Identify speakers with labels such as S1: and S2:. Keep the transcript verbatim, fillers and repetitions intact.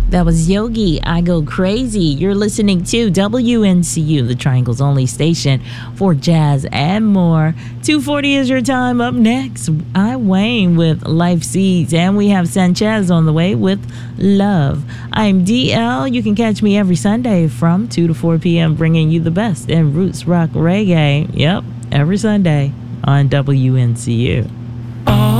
S1: That was Yogi, I Go Crazy. You're listening to W N C U, the Triangle's only station for jazz and more. two forty is your time. Up next, I Wayne with Life Seeds, and we have Sanchez on the way with Love. I'm D L. You can catch me every Sunday from two to four p.m. bringing you the best in roots rock reggae. Yep, every Sunday on W N C U.